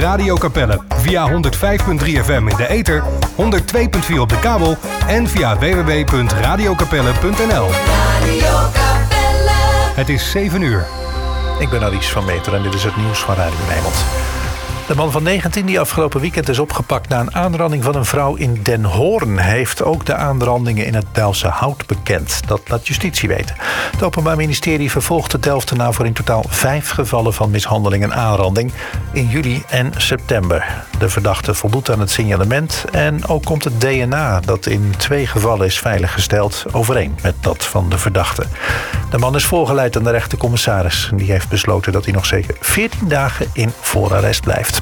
Radio Capelle. Via 105.3 FM in de ether, 102.4 op de kabel en via www.radiocapelle.nl. Radio Capelle. Het is 7 uur. Ik ben Alice van Meter en dit is het nieuws van Radio Rijnmond. De man van 19 die afgelopen weekend is opgepakt na een aanranding van een vrouw in Den Hoorn heeft ook de aanrandingen in het Bijlse Hout bekend. Dat laat justitie weten. Het Openbaar Ministerie vervolgt de Delftenaar voor in totaal 5 gevallen van mishandeling en aanranding in juli en september. De verdachte voldoet aan het signalement en ook komt het DNA dat in 2 gevallen is veiliggesteld overeen met dat van de verdachte. De man is voorgeleid aan de rechtercommissaris. Die heeft besloten dat hij nog zeker 14 dagen in voorarrest blijft.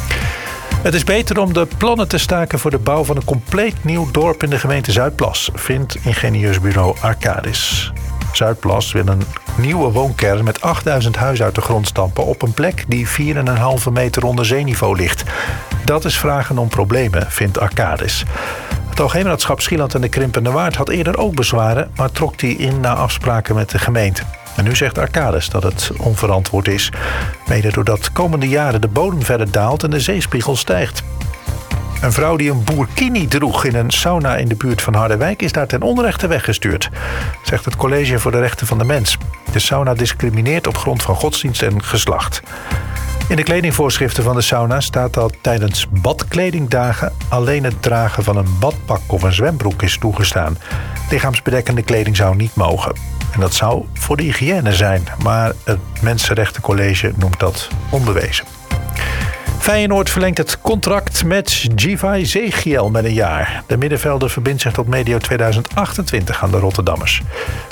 Het is beter om de plannen te staken voor de bouw van een compleet nieuw dorp in de gemeente Zuidplas, vindt ingenieursbureau Arcadis. Zuidplas wil een nieuwe woonkern met 8000 huizen uit de grond stampen op een plek die 4,5 meter onder zeeniveau ligt. Dat is vragen om problemen, vindt Arcadis. Het Algemeenraadschap Schieland en de Krimpende Waard had eerder ook bezwaren, maar trok die in na afspraken met de gemeente. En nu zegt Arcadis dat het onverantwoord is, mede doordat komende jaren de bodem verder daalt en de zeespiegel stijgt. Een vrouw die een burkini droeg in een sauna in de buurt van Harderwijk is daar ten onrechte weggestuurd, zegt het College voor de Rechten van de Mens. De sauna discrimineert op grond van godsdienst en geslacht. In de kledingvoorschriften van de sauna staat dat tijdens badkledingdagen alleen het dragen van een badpak of een zwembroek is toegestaan. Lichaamsbedekkende kleding zou niet mogen. En dat zou voor de hygiëne zijn, maar het Mensenrechtencollege noemt dat onbewezen. Feyenoord verlengt het contract met Givay Zegiel met een jaar. De middenvelder verbindt zich tot medio 2028 aan de Rotterdammers.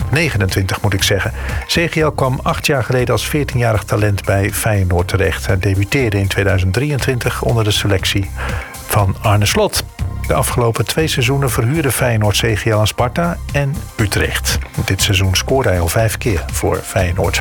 29 moet ik zeggen. Zegiel kwam 8 jaar geleden als 14-jarig talent bij Feyenoord terecht. Hij debuteerde in 2023 onder de selectie van Arne Slot. De afgelopen 2 seizoenen verhuurde Feyenoord Zegiel aan Sparta en Utrecht. Dit seizoen scoorde hij al 5 keer voor Feyenoord.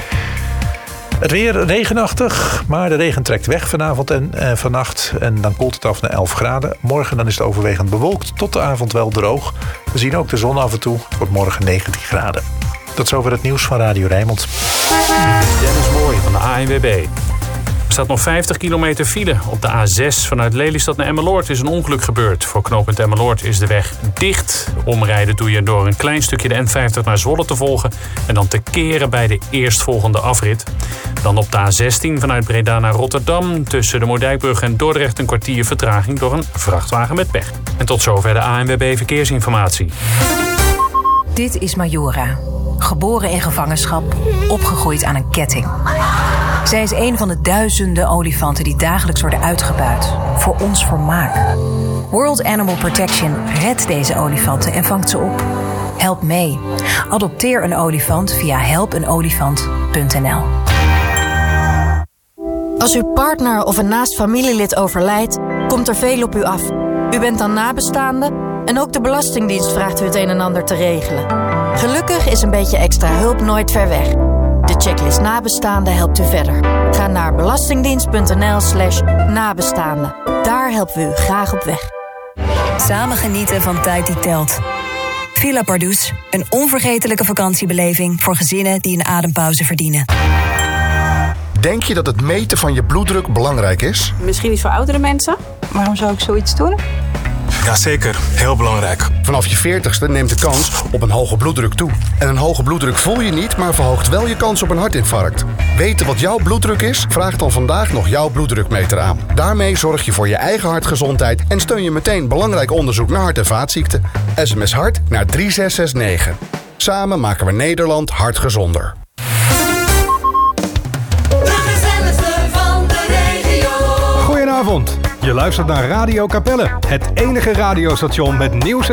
Het weer regenachtig, maar de regen trekt weg vanavond en vannacht. En dan koelt het af naar 11 graden. Morgen dan is het overwegend bewolkt, tot de avond wel droog. We zien ook de zon af en toe. Het wordt morgen 19 graden. Tot zover het nieuws van Radio Rijnmond. Dennis Mooij van de ANWB. Er staat nog 50 kilometer file. Op de A6 vanuit Lelystad naar Emmeloord is een ongeluk gebeurd. Voor knooppunt Emmeloord is de weg dicht. Omrijden doe je door een klein stukje de N50 naar Zwolle te volgen en dan te keren bij de eerstvolgende afrit. Dan op de A16 vanuit Breda naar Rotterdam. Tussen de Moerdijkbrug en Dordrecht een kwartier vertraging door een vrachtwagen met pech. En tot zover de ANWB Verkeersinformatie. Dit is Majora. Geboren in gevangenschap, opgegroeid aan een ketting. Zij is een van de duizenden olifanten die dagelijks worden uitgebuit. Voor ons vermaak. World Animal Protection redt deze olifanten en vangt ze op. Help mee. Adopteer een olifant via helpenolifant.nl. Als uw partner of een naast familielid overlijdt, komt er veel op u af. U bent dan nabestaande en ook de Belastingdienst vraagt u het een en ander te regelen. Gelukkig is een beetje extra hulp nooit ver weg. De checklist nabestaanden helpt u verder. Ga naar belastingdienst.nl/nabestaanden. Daar helpen we u graag op weg. Samen genieten van tijd die telt. Villa Pardoes, een onvergetelijke vakantiebeleving voor gezinnen die een adempauze verdienen. Denk je dat het meten van je bloeddruk belangrijk is? Misschien niet voor oudere mensen. Waarom zou ik zoiets doen? Jazeker, heel belangrijk. Vanaf je 40ste neemt de kans op een hoge bloeddruk toe. En een hoge bloeddruk voel je niet, maar verhoogt wel je kans op een hartinfarct. Weten wat jouw bloeddruk is? Vraag dan vandaag nog jouw bloeddrukmeter aan. Daarmee zorg je voor je eigen hartgezondheid en steun je meteen belangrijk onderzoek naar hart- en vaatziekten. SMS hart naar 3669. Samen maken we Nederland hartgezonder. Goedenavond. Je luistert naar Radio Capelle, het enige radiostation met nieuws